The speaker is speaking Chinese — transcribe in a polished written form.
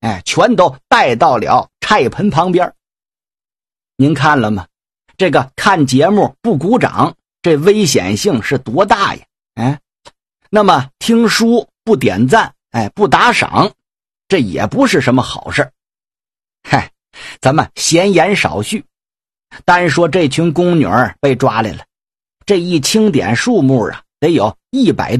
全都带到了菜盆旁边。您看了吗？这个看节目不鼓掌，这危险性是多大呀？那么听书不点赞，不打赏，这也不是什么好事。咱们闲言少叙，单说这群宫女被抓来了，这一清点数目得有100